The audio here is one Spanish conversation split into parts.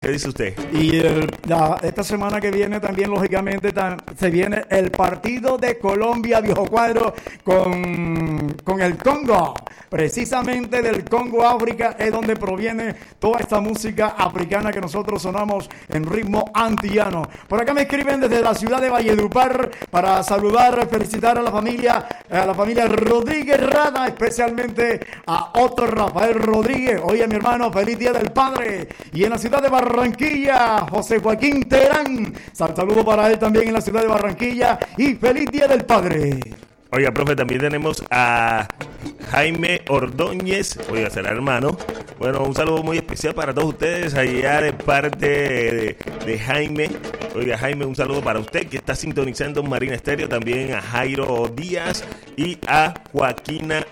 ¿Qué dice usted? Y esta semana que viene también, lógicamente, se viene el partido de Colombia, viejo cuadro, con el Congo. Precisamente del Congo, África, es donde proviene toda esta música africana que nosotros sonamos en ritmo antillano. Por acá me escriben desde la ciudad de Valledupar para saludar, felicitar a la familia Rodríguez Rada, especialmente a Otto Rafael Rodríguez. Oye, mi hermano, feliz Día del Padre. Y en la ciudad de Barranquilla, José Joaquín Terán. Saludo para él también en la ciudad de Barranquilla y feliz Día del Padre. Oiga, profe, también tenemos a Jaime Ordóñez, oiga, será hermano. Bueno, un saludo muy especial para todos ustedes allá de parte de Jaime. Oiga, Jaime, un saludo para usted que está sintonizando Marina Estéreo. También a Jairo Díaz y a Joaquina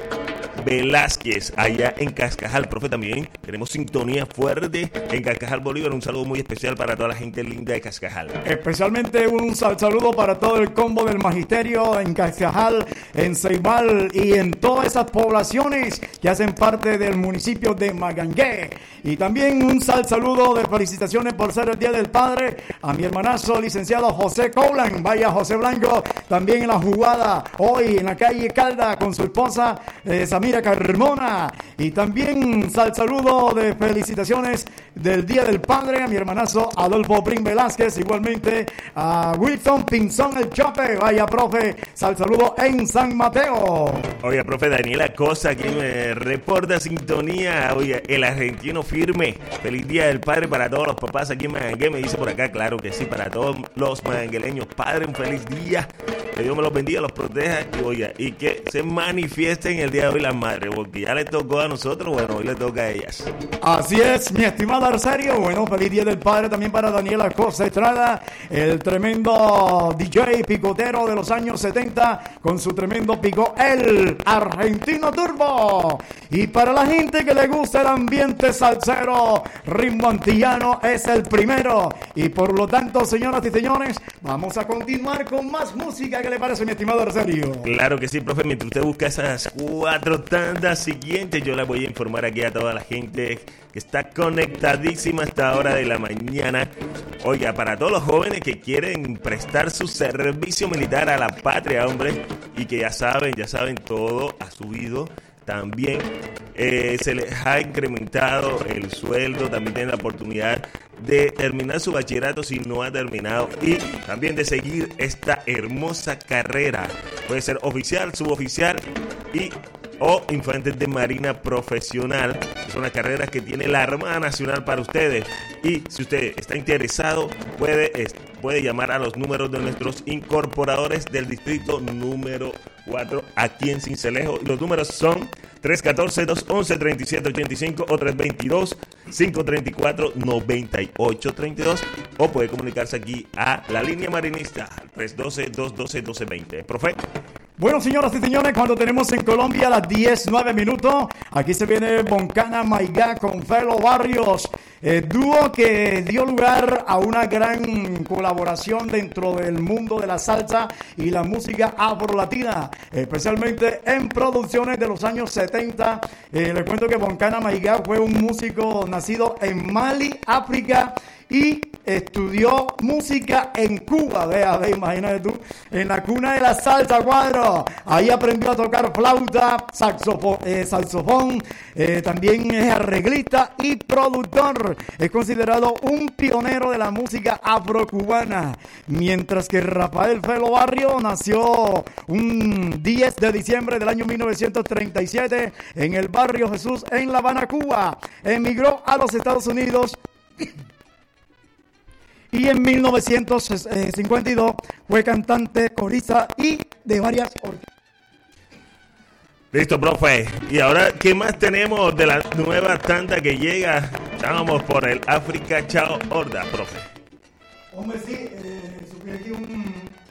Velázquez, allá en Cascajal. Profe, también tenemos sintonía fuerte en Cascajal, Bolívar. Un saludo muy especial para toda la gente linda de Cascajal. Especialmente un saludo para todo el combo del magisterio en Cascajal, en Ceibal y en todas esas poblaciones que hacen parte del municipio de Magangué. Y también un saludo de felicitaciones por ser el Día del Padre a mi hermanazo licenciado José Coulan. Vaya José Blanco, también en la jugada hoy en la calle Calda con su esposa Samira Carmona. Y también un saludo de felicitaciones del Día del Padre a mi hermanazo Adolfo Prim Velázquez, igualmente a Wilson Pinzón el Chope. Vaya profe, saludo en San Mateo. Oiga, profe, Daniela Cosa, aquí me reporta sintonía. Oiga, el argentino firme. Feliz Día del Padre para todos los papás aquí en Magangué. Me dice por acá, claro que sí, para todos los magangueleños. Padre, un feliz día. Que Dios me los bendiga, los proteja y, oiga, y que se manifiesten el día de hoy las madres, porque ya le tocó a nosotros, bueno, hoy le toca a ellas. Así es, mi estimado Arcerio. Bueno, feliz Día del Padre también para Daniela Cosa Estrada, el tremendo DJ picotero de los años 70 con su tremendo pico, el Argentino Turbo. Y para la gente que le gusta el ambiente salsero, ritmo antillano es el primero. Y por lo tanto, señoras y señores, vamos a continuar con más música. ¿Qué le parece, mi estimado Arcerio? Claro que sí, profe. Mientras usted busca esas 4 tandas siguientes, yo la voy a informar aquí a toda la gente que está conectadísima a esta hora de la mañana. Oiga, para todos los jóvenes que quieren prestar su servicio militar a la patria, hombre, y que ya saben, todo ha subido. También se les ha incrementado el sueldo, también tienen la oportunidad de terminar su bachillerato si no ha terminado y también de seguir esta hermosa carrera. Puede ser oficial, suboficial o infantes de marina profesional. Son las carreras que tiene la Armada Nacional para ustedes. Y si usted está interesado, puede llamar a los números de nuestros incorporadores del distrito número 4 aquí en Sincelejo. Los números son 314-211-3785 o 322-534-9832, o puede comunicarse aquí a la línea marinista 312-212-1220. Profe. Bueno, señoras y señores, cuando tenemos en Colombia las 10:09 minutos, aquí se viene Boncana Maigá con Felo Barrios, dúo que dio lugar a una gran colaboración dentro del mundo de la salsa y la música afrolatina, especialmente en producciones de los años 70. Les cuento que Boncana Maigá fue un músico nacido en Mali, África, y estudió música en Cuba. Vea, imagínate tú, en la cuna de la salsa, cuadro. Ahí aprendió a tocar flauta, saxofón, también es arreglista y productor. Es considerado un pionero de la música afrocubana. Mientras que Rafael Felo Barrio nació un 10 de diciembre del año 1937 en el barrio Jesús en La Habana, Cuba. Emigró a los Estados Unidos y en 1952 fue cantante, corista y de varias orquestas. Listo, profe. Y ahora, ¿qué más tenemos de la nueva tanda que llega? Estábamos por el África Chao Horda, profe. Hombre, sí, sugerí un...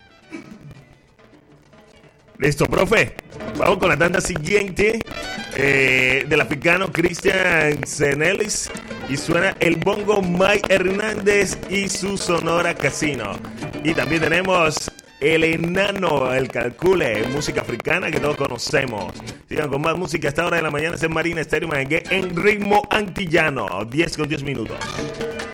Listo, profe. Vamos con la tanda siguiente del africano Christian Zenelis, y suena el bongo May Hernández y su Sonora Casino. Y también tenemos el enano, el calcule, música africana que todos conocemos. Sigan con más música a esta hora de la mañana en Marina Estéreo Magangué en ritmo antillano. 10 con 10 minutos.